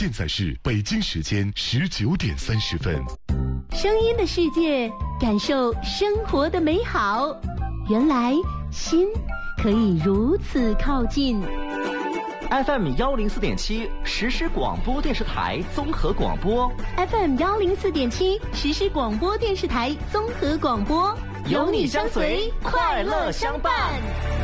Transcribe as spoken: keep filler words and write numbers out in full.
现在是北京时间十九点三十分。 声音的世界，感受生活的美好。原来心可以如此靠近。 F M 幺零四点七实时广播电视台综合广播 ，F M 幺零四点七实时广播电视台综合广播， 有你相随，快乐相伴。